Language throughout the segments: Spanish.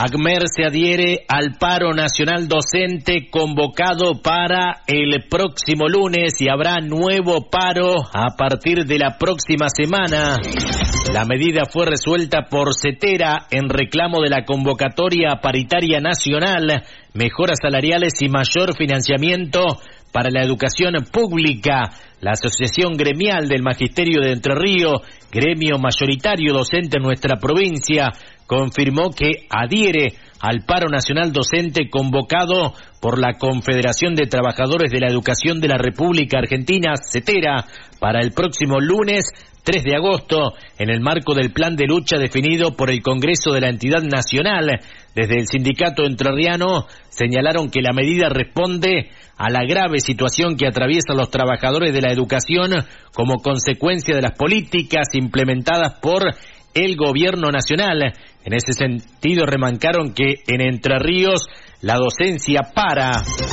ACMER se adhiere al paro nacional docente convocado para el próximo lunes y habrá nuevo paro a partir de la próxima semana. La medida fue resuelta por CETERA en reclamo de la convocatoria paritaria nacional, mejoras salariales y mayor financiamiento para la educación pública. La Asociación Gremial del Magisterio de Entre Ríos, gremio mayoritario docente en nuestra provincia, confirmó que adhiere al paro nacional docente convocado por la Confederación de Trabajadores de la Educación de la República Argentina, CETERA, para el próximo lunes 3 de agosto, en el marco del plan de lucha definido por el Congreso de la entidad nacional. Desde el sindicato entrerriano señalaron que la medida responde a la grave situación que atraviesan los trabajadores de la educación como consecuencia de las políticas implementadas por el gobierno nacional. En ese sentido, remarcaron que en Entre Ríos la docencia para.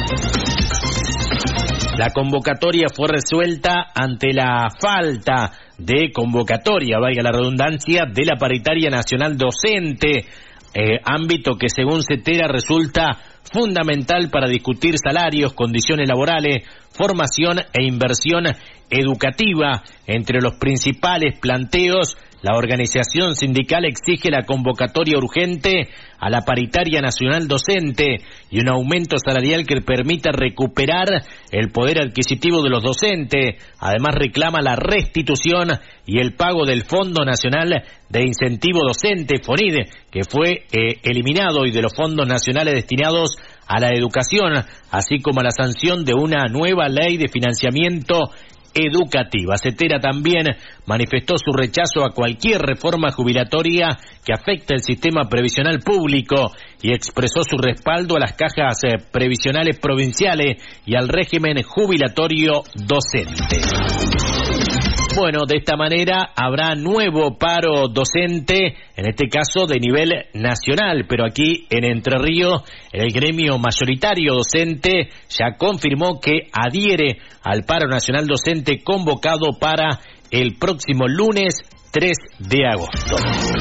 La convocatoria fue resuelta ante la falta de convocatoria, valga la redundancia, de la paritaria nacional docente, ámbito que según CETERA resulta fundamental para discutir salarios, condiciones laborales, formación e inversión educativa. Entre los principales planteos, la organización sindical exige la convocatoria urgente a la paritaria nacional docente y un aumento salarial que permita recuperar el poder adquisitivo de los docentes. Además reclama la restitución y el pago del Fondo Nacional de Incentivo Docente, FONID, que fue eliminado, y de los fondos nacionales destinados a la educación, así como la sanción de una nueva ley de financiamiento educativa. CETERA también manifestó su rechazo a cualquier reforma jubilatoria que afecte el sistema previsional público y expresó su respaldo a las cajas previsionales provinciales y al régimen jubilatorio docente. Bueno, de esta manera habrá nuevo paro docente, en este caso de nivel nacional, pero aquí en Entre Ríos el gremio mayoritario docente ya confirmó que adhiere al paro nacional docente convocado para el próximo lunes 3 de agosto.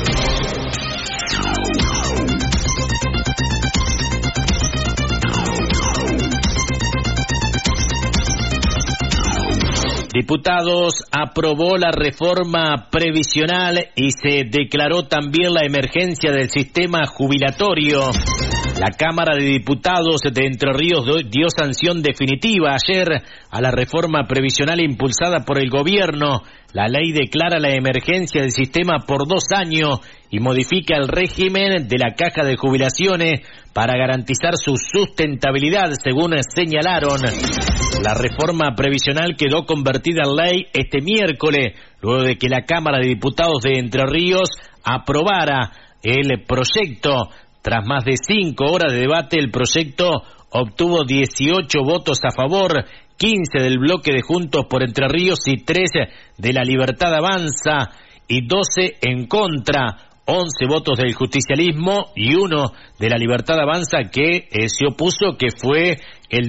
Diputados aprobó la reforma previsional y se declaró también la emergencia del sistema jubilatorio. La Cámara de Diputados de Entre Ríos dio sanción definitiva ayer a la reforma previsional impulsada por el gobierno. La ley declara la emergencia del sistema por 2 años y modifica el régimen de la caja de jubilaciones para garantizar su sustentabilidad, según señalaron. La reforma previsional quedó convertida en ley este miércoles, luego de que la Cámara de Diputados de Entre Ríos aprobara el proyecto. Tras más de 5 horas de debate, el proyecto obtuvo 18 votos a favor, 15 del bloque de Juntos por Entre Ríos y 3 de La Libertad Avanza y 12 en contra, 11 votos del justicialismo y 1 de La Libertad Avanza que se opuso, que fue el